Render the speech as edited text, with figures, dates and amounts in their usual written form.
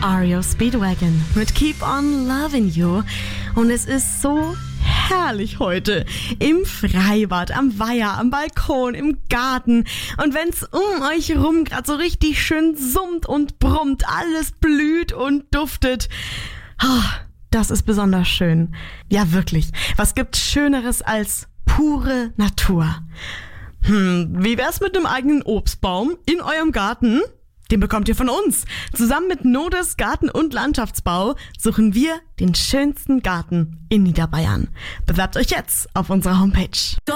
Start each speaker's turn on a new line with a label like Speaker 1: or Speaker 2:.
Speaker 1: REO Speedwagon mit Keep on Loving You. Und es ist so herrlich heute. Im Freibad, am Weiher, am Balkon, im Garten. Und wenn's um euch rum gerade so richtig schön summt und brummt, alles blüht und duftet. Das ist besonders schön. Ja, wirklich. Was gibt's Schöneres als pure Natur? Wie wär's mit einem eigenen Obstbaum in eurem Garten? Den bekommt ihr von uns. Zusammen mit Nodes Garten- und Landschaftsbau suchen wir den schönsten Garten in Niederbayern. Bewerbt euch jetzt auf unserer Homepage.